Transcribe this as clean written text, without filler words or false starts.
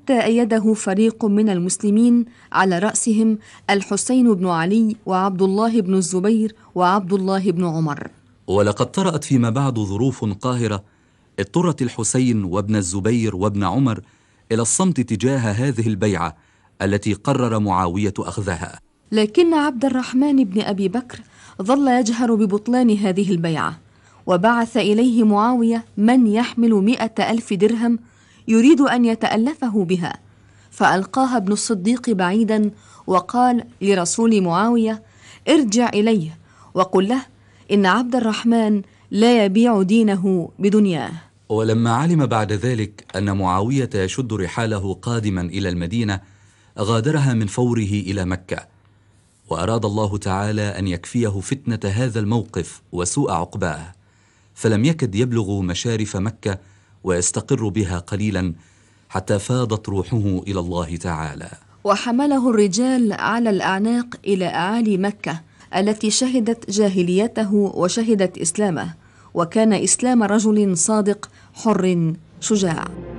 حتى أيده فريق من المسلمين على رأسهم الحسين بن علي وعبد الله بن الزبير وعبد الله بن عمر. ولقد طرأت فيما بعد ظروف قاهرة اضطرت الحسين وابن الزبير وابن عمر إلى الصمت تجاه هذه البيعة التي قرر معاوية أخذها، لكن عبد الرحمن بن أبي بكر ظل يجهر ببطلان هذه البيعة، وبعث إليه معاوية من يحمل 100,000 درهم يريد أن يتألفه بها، فألقاها ابن الصديق بعيدا وقال لرسول معاوية: ارجع إليه وقل له إن عبد الرحمن لا يبيع دينه بدنياه. ولما علم بعد ذلك أن معاوية يشد رحاله قادما إلى المدينة غادرها من فوره إلى مكة، وأراد الله تعالى أن يكفيه فتنة هذا الموقف وسوء عقباه، فلم يكد يبلغ مشارف مكة ويستقر بها قليلا حتى فاضت روحه إلى الله تعالى. وحمله الرجال على الأعناق إلى أعالي مكة التي شهدت جاهليته وشهدت إسلامه، وكان إسلام رجل صادق حر شجاع.